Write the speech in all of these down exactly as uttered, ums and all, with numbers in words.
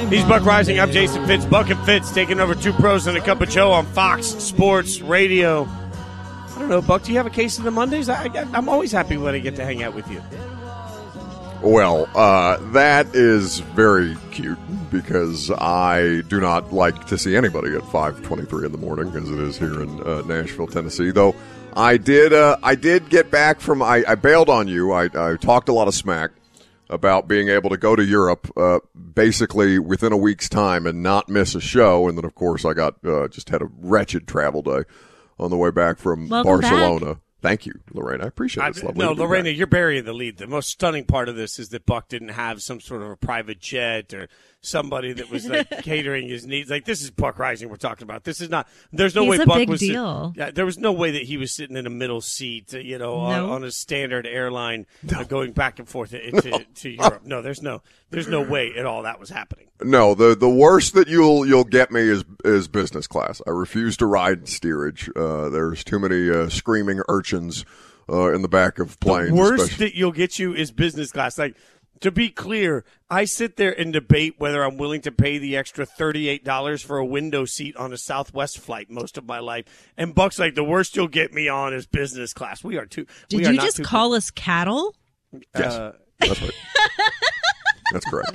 He's Buck Rising. I'm Jason Fitz. Buck and Fitz taking over Two Pros and a Cup of Joe on Fox Sports Radio. I don't know, Buck, do you have a case of the Mondays? I, I, I'm always happy when I get to hang out with you. Well, uh, that is very cute because I do not like to see anybody at five twenty-three in the morning, as it is here in uh, Nashville, Tennessee. Though I did, uh, I did get back from. I, I bailed on you. I, I talked a lot of smack about being able to go to Europe uh, basically within a week's time and not miss a show. And then, of course, I got uh, just had a wretched travel day on the way back from Welcome Barcelona. Back. Thank you, Lorena. I appreciate it. It's lovely no, to be Lorena, back. you're burying the lead. The most stunning part of this is that Buck didn't have some sort of a private jet or somebody that was like catering his needs. Like, this is Buck Rising we're talking about. This is not. There's no He's way a Buck big was. deal. Sit, yeah, there was no way that he was sitting in a middle seat, you know, on, No. on a standard airline uh, going back and forth to, to, No. to Europe. No, there's no, there's no way at all that was happening. No, the the worst that you'll you'll get me is is business class. I refuse to ride steerage. Uh, there's too many uh, screaming urchins uh, in the back of planes. The worst especially. that you'll get you is business class. Like, to be clear, I sit there and debate whether I'm willing to pay the extra thirty-eight dollars for a window seat on a Southwest flight most of my life. And Buck's like, the worst you'll get me on is business class. We are too. Did we are you not just too, call us cattle? Yes, Uh, that's right. That's correct.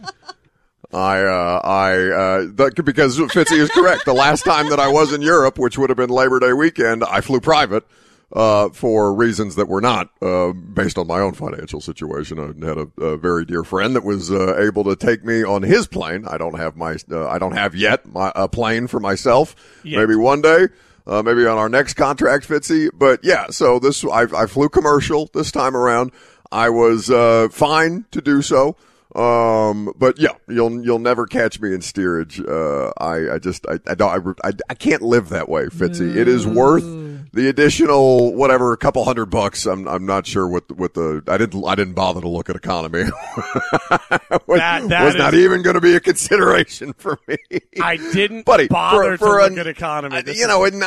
I, uh, I, uh, that, because Fitzy is correct. The last time that I was in Europe, which would have been Labor Day weekend, I flew private, uh, for reasons that were not, uh, based on my own financial situation. I had a, a very dear friend that was, uh, able to take me on his plane. I don't have my, uh, I don't have yet my, a plane for myself. Yet. Maybe one day. Uh, maybe on our next contract, Fitzy. But yeah, so this, I, I flew commercial this time around. I was, uh, fine to do so. Um, but yeah, you'll, you'll never catch me in steerage. Uh, I, I just, I, I don't, I, I can't live that way, Fitzy. It is worth the additional, whatever, a couple hundred bucks. I'm, I'm not sure what, what the, I didn't, I didn't bother to look at economy. was That- that was is- not even going to be a consideration for me. I didn't Buddy, bother for, for to a, look at economy. This you is- know, at